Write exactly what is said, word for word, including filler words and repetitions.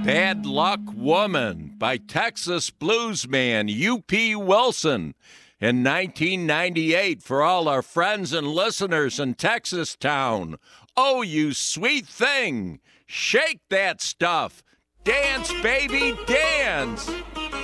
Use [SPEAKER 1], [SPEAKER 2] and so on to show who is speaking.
[SPEAKER 1] Bad Luck Woman by Texas bluesman U P Wilson in nineteen ninety-eight for all our friends and listeners in Texas town. Oh, you sweet thing. Shake that stuff. Dance, baby, dance.